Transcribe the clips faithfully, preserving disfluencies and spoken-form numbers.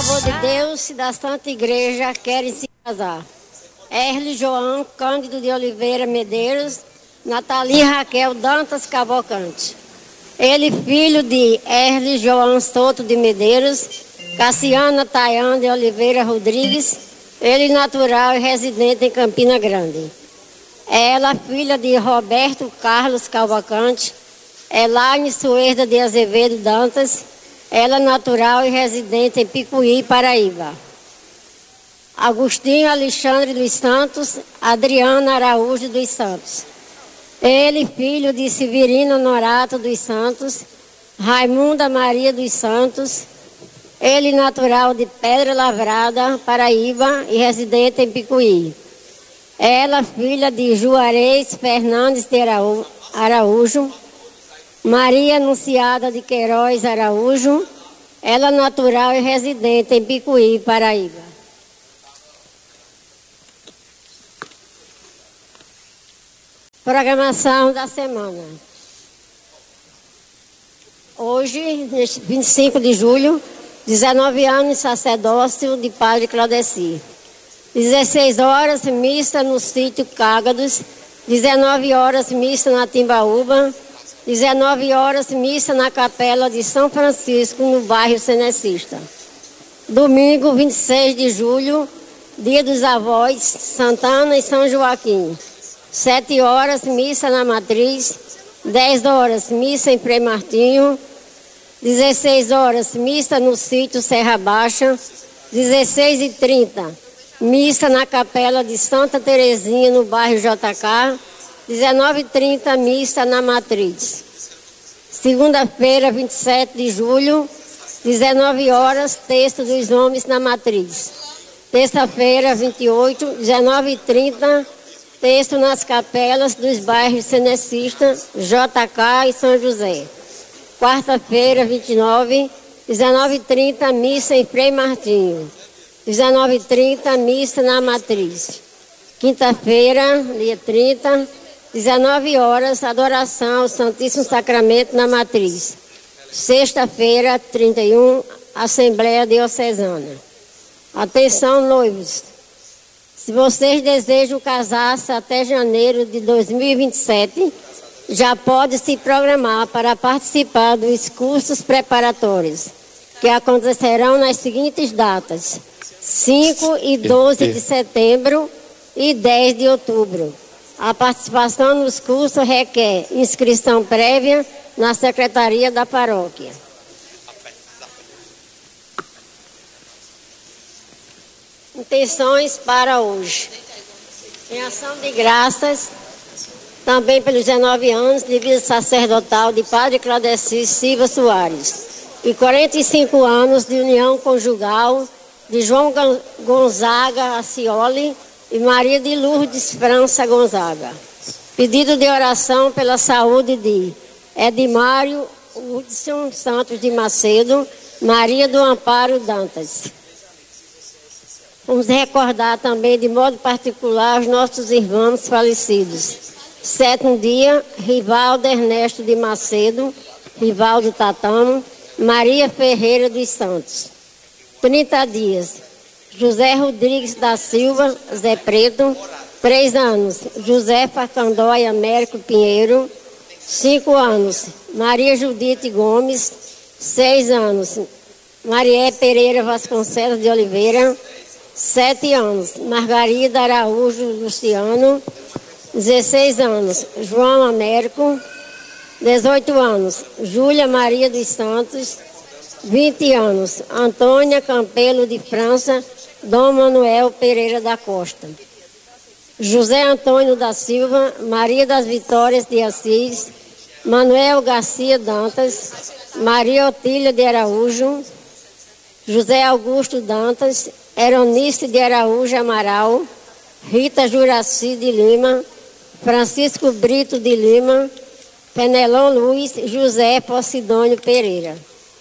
favor de Deus e da Santa Igreja querem se casar. Erle João Cândido de Oliveira Medeiros, Natalia Raquel Dantas Cavalcante. Ele filho de Erle João Souto de Medeiros, Cassiana Tayane de Oliveira Rodrigues, ele natural e residente em Campina Grande. Ela filha de Roberto Carlos Cavalcante, Elaine Suerda de Azevedo Dantas, ela natural e residente em Picuí, Paraíba. Agostinho Alexandre dos Santos, Adriana Araújo dos Santos. Ele, filho de Severino Norato dos Santos, Raimunda Maria dos Santos, ele natural de Pedra Lavrada, Paraíba e residente em Picuí. Ela, filha de Juarez Fernandes de Araújo, Maria Anunciada de Queiroz Araújo, ela natural e residente em Picuí, Paraíba. Programação da semana. Hoje, neste vinte e cinco de julho, dezenove anos, sacerdócio de Padre Claudeci. dezesseis horas, missa no sítio Cágados. dezenove horas, missa na Timbaúba. dezenove horas, missa na Capela de São Francisco, no bairro Cenecista. Domingo, vinte e seis de julho, dia dos avós, Santana e São Joaquim. sete horas, missa na Matriz. dez horas, missa em Frei Martinho. dezesseis horas, missa no sítio Serra Baixa. dezesseis e trinta, missa na Capela de Santa Terezinha, no bairro J K. dezenove e trinta, missa na Matriz. Segunda-feira, vinte e sete de julho, dezenove horas, texto dos nomes na Matriz. Terça-feira, vinte e oito, dezenove e trinta, texto nas capelas dos bairros Cenecista, J K e São José. Quarta-feira, vinte e nove, dezenove e trinta, missa em Frei Martinho. dezenove e trinta, missa na Matriz. Quinta-feira, dia trinta, dezenove horas, adoração ao Santíssimo Sacramento na Matriz. Sexta-feira, trinta e um, Assembleia Diocesana. Atenção, noivos. Se vocês desejam casar-se até janeiro de dois mil e vinte e sete, já pode se programar para participar dos cursos preparatórios, que acontecerão nas seguintes datas: cinco e doze de setembro e dez de outubro. A participação nos cursos requer inscrição prévia na Secretaria da Paróquia. Intenções para hoje. Em ação de graças, também pelos dezenove anos de vida sacerdotal de Padre Claudeci Silva Soares e quarenta e cinco anos de união conjugal de João Gonzaga Acioli e Maria de Lourdes França Gonzaga. Pedido de oração pela saúde de Edmário Hudson Santos de Macedo, Maria do Amparo Dantas. Vamos recordar também de modo particular os nossos irmãos falecidos. Sétimo dia, Rivaldo Ernesto de Macedo, Rivaldo Tatamo, Maria Ferreira dos Santos. trinta dias, José Rodrigues da Silva, Zé Preto, três anos, Josefa Candóia Américo Pinheiro, cinco anos, Maria Judite Gomes, seis anos, Maria Pereira Vasconcelos de Oliveira, sete anos, Margarida Araújo Luciano, dezesseis anos, João Américo, dezoito anos, Júlia Maria dos Santos, vinte anos, Antônia Campelo de França, Dom Manuel Pereira da Costa. José Antônio da Silva, Maria das Vitórias de Assis, Manuel Garcia Dantas, Maria Otília de Araújo, José Augusto Dantas, Eronice de Araújo Amaral, Rita Juraci de Lima, Francisco Brito de Lima, Penelon Luiz, José Posidônio Pereira.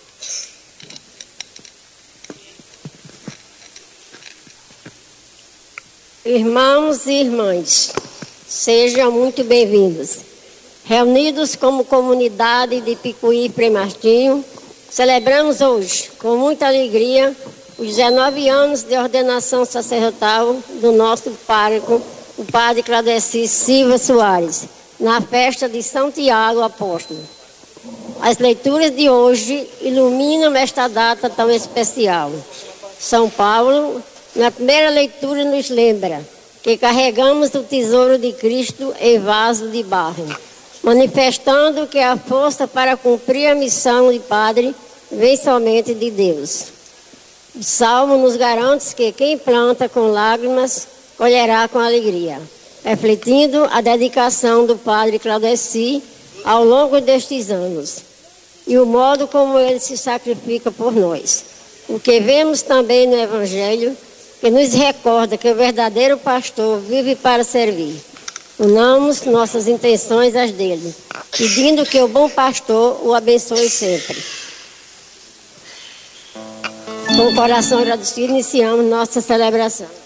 Irmãos e irmãs, sejam muito bem-vindos. Reunidos como comunidade de Picuí Frei Martinho, celebramos hoje, com muita alegria, os dezenove anos de ordenação sacerdotal do nosso pároco, o padre Claudeci Silva Soares, na festa de São Tiago Apóstolo. As leituras de hoje iluminam esta data tão especial. São Paulo, na primeira leitura, nos lembra que carregamos o tesouro de Cristo em vaso de barro, manifestando que a força para cumprir a missão de padre vem somente de Deus. O Salmo nos garante que quem planta com lágrimas, colherá com alegria, refletindo a dedicação do padre Claudeci ao longo destes anos e o modo como ele se sacrifica por nós. O que vemos também no Evangelho, que nos recorda que o verdadeiro pastor vive para servir. Unamos nossas intenções às dele, pedindo que o bom pastor o abençoe sempre. Com o coração agradecido, iniciamos nossa celebração.